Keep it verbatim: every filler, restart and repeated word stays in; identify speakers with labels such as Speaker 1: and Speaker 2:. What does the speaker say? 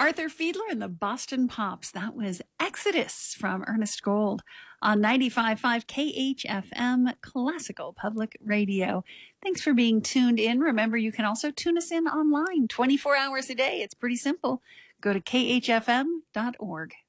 Speaker 1: Arthur Fiedler and the Boston Pops. That was Exodus from Ernest Gold on ninety-five point five K H F M, Classical Public Radio. Thanks for being tuned in. Remember, you can also tune us in online twenty-four hours a day. It's pretty simple. Go to K H F M dot org.